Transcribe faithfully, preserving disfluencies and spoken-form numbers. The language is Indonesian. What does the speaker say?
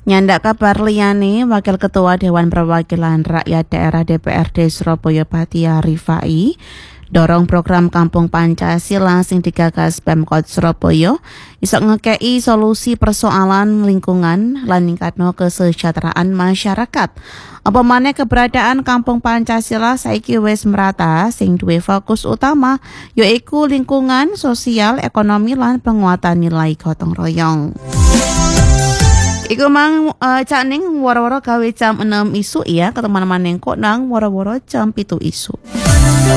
Nyandak kabar liyane Wakil Ketua Dewan Perwakilan Rakyat Daerah D P R D Surabaya Bhatia Rifai dorong program Kampung Pancasila sing digagas Pemkot Surabaya iso ngekei solusi persoalan lingkungan lan ningkatno kesejahteraan masyarakat. Apa maneh keberadaan Kampung Pancasila saiki wis merata sing duwe fokus utama yaiku lingkungan, sosial, ekonomi lan penguatan nilai gotong royong. Iku mang uh, cak ning woro-woro gawe jam enam isu ya, keteman-teman yang kok nang woro-woro jam pitu isu.